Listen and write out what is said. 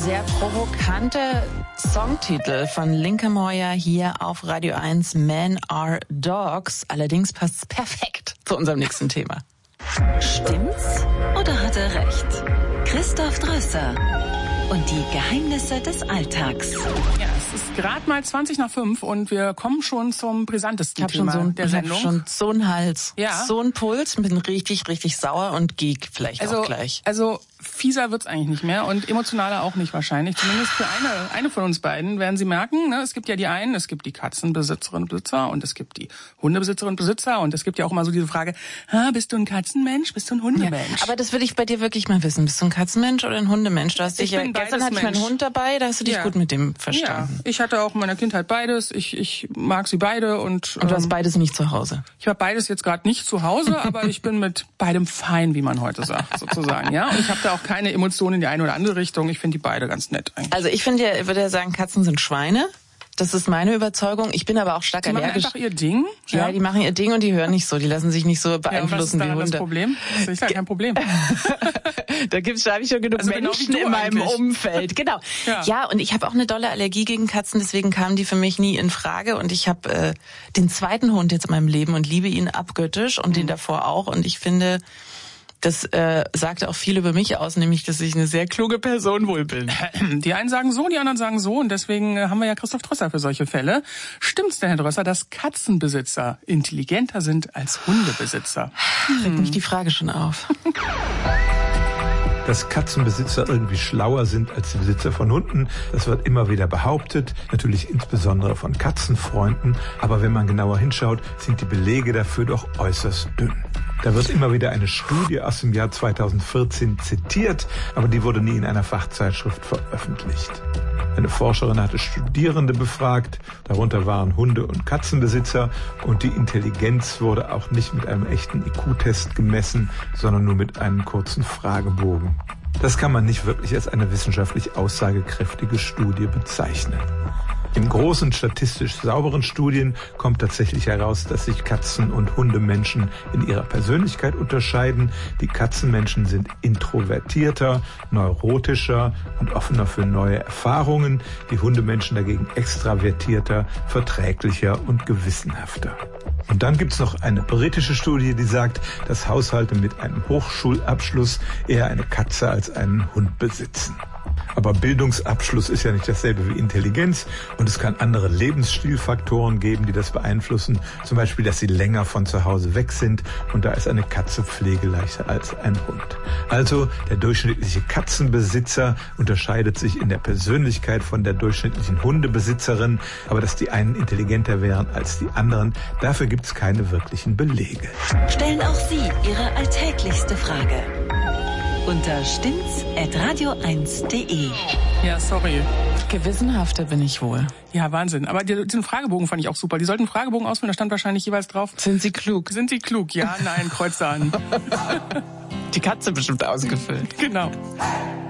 sehr provokante Songtitel von Linke Moyer hier auf Radio 1, Men Are Dogs. Allerdings passt es perfekt zu unserem nächsten Thema. Stimmt's oder hat er recht? Christoph Drösser und die Geheimnisse des Alltags. Ja, es ist gerade mal 20:05 und wir kommen schon zum brisantesten Thema der Sendung. Ich habe schon so einen Hals, ja. So einen Puls, bin richtig, richtig sauer und geek vielleicht auch gleich. Also fieser wird's eigentlich nicht mehr und emotionaler auch nicht wahrscheinlich. Zumindest für eine von uns beiden werden Sie merken, ne? Es gibt ja es gibt die Katzenbesitzerinnen und Besitzer und es gibt die Hundebesitzerinnen und Besitzer und es gibt ja auch immer so diese Frage, bist du ein Katzenmensch, bist du ein Hundemensch? Ja, aber das will ich bei dir wirklich mal wissen. Bist du ein Katzenmensch oder ein Hundemensch? Du hast dich gestern hatte ich meinen Hund dabei, da hast du dich gut mit dem verstanden. Ja, ich hatte auch in meiner Kindheit beides. Ich mag sie beide und du hast beides nicht zu Hause. Ich habe beides jetzt gerade nicht zu Hause, aber ich bin mit beidem fein, wie man heute sagt, sozusagen. Ja, und ich habe da auch keine Emotionen in die eine oder andere Richtung. Ich finde die beide ganz nett eigentlich. Also ich würde ja sagen, Katzen sind Schweine. Das ist meine Überzeugung. Ich bin aber auch stark allergisch. Die machen einfach ihr Ding? Ja, die machen ihr Ding und die hören nicht so. Die lassen sich nicht so beeinflussen wie Hunde. Was ist da das Problem? Das ist ja kein Problem. Da habe ich schon genug Menschen in meinem Umfeld. Genau. Ja, und ich habe auch eine dolle Allergie gegen Katzen, deswegen kamen die für mich nie in Frage. Und ich habe den zweiten Hund jetzt in meinem Leben und liebe ihn abgöttisch und den davor auch. Und ich finde, das sagt auch viel über mich aus, nämlich, dass ich eine sehr kluge Person wohl bin. Die einen sagen so, die anderen sagen so. Und deswegen haben wir ja Christoph Drösser für solche Fälle. Stimmt's denn, Herr Drösser, dass Katzenbesitzer intelligenter sind als Hundebesitzer? Regt mich die Frage schon auf. Dass Katzenbesitzer irgendwie schlauer sind als die Besitzer von Hunden, das wird immer wieder behauptet, natürlich insbesondere von Katzenfreunden. Aber wenn man genauer hinschaut, sind die Belege dafür doch äußerst dünn. Da wird immer wieder eine Studie aus dem Jahr 2014 zitiert, aber die wurde nie in einer Fachzeitschrift veröffentlicht. Eine Forscherin hatte Studierende befragt, darunter waren Hunde- und Katzenbesitzer, und die Intelligenz wurde auch nicht mit einem echten IQ-Test gemessen, sondern nur mit einem kurzen Fragebogen. Das kann man nicht wirklich als eine wissenschaftlich aussagekräftige Studie bezeichnen. In großen, statistisch sauberen Studien kommt tatsächlich heraus, dass sich Katzen- und Hundemenschen in ihrer Persönlichkeit unterscheiden. Die Katzenmenschen sind introvertierter, neurotischer und offener für neue Erfahrungen. Die Hundemenschen dagegen extravertierter, verträglicher und gewissenhafter. Und dann gibt's noch eine britische Studie, die sagt, dass Haushalte mit einem Hochschulabschluss eher eine Katze als einen Hund besitzen. Aber Bildungsabschluss ist ja nicht dasselbe wie Intelligenz, und es kann andere Lebensstilfaktoren geben, die das beeinflussen. Zum Beispiel, dass sie länger von zu Hause weg sind, und da ist eine Katze pflegeleichter als ein Hund. Also der durchschnittliche Katzenbesitzer unterscheidet sich in der Persönlichkeit von der durchschnittlichen Hundebesitzerin, aber dass die einen intelligenter wären als die anderen, dafür gibt es keine wirklichen Belege. Stellen auch Sie Ihre alltäglichste Frage unter stimmt's@radio1.de. Ja, sorry. Gewissenhafter bin ich wohl. Ja, Wahnsinn. Aber diesen Fragebogen fand ich auch super. Die sollten einen Fragebogen ausfüllen, da stand wahrscheinlich jeweils drauf: Sind Sie klug? Sind Sie klug? Ja, nein, Kreuze an. Die Katze bestimmt ausgefüllt. Genau.